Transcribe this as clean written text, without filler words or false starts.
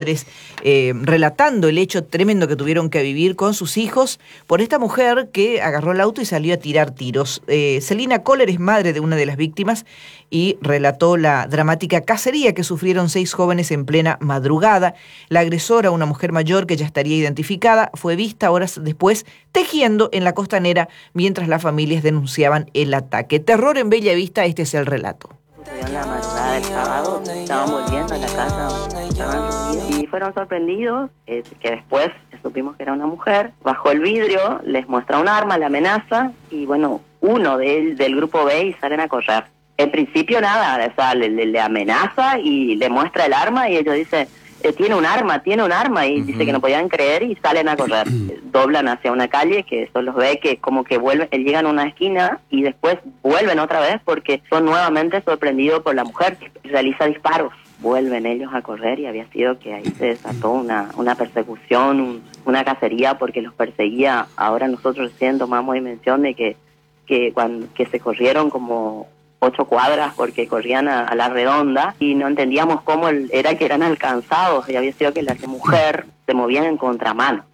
padres, relatando el hecho tremendo que tuvieron que vivir con sus hijos por esta mujer que agarró el auto y salió a tirar tiros. Celina Kohler es madre de una de las víctimas y relató la dramática cacería que sufrieron 6 jóvenes en plena madrugada. La agresora, una mujer mayor que ya estaría identificada, fue vista horas después tejiendo en la costanera mientras las familias denunciaban el ataque. Terror en Bellavista, este es el relato. En la madrugada del sábado estaban volviendo a la casa donde estaban reunidos y fueron sorprendidos, que después supimos que era una mujer. Bajó el vidrio, les muestra un arma, la amenaza y bueno, uno del grupo B y salen a correr. En principio nada, o sea, le amenaza y le muestra el arma y ellos dicen, tiene un arma, y dice que no podían creer y salen a correr. Doblan hacia una calle que eso los ve que como que vuelven, llegan a una esquina y después vuelven otra vez porque son nuevamente sorprendidos por la mujer que realiza disparos. Vuelven ellos a correr y había sido que ahí se desató una persecución, una cacería porque los perseguía. Ahora nosotros recién tomamos dimensión de que se corrieron como 8 cuadras porque corrían a la redonda y no entendíamos cómo era que eran alcanzados y había sido que la mujer se movían en contramano.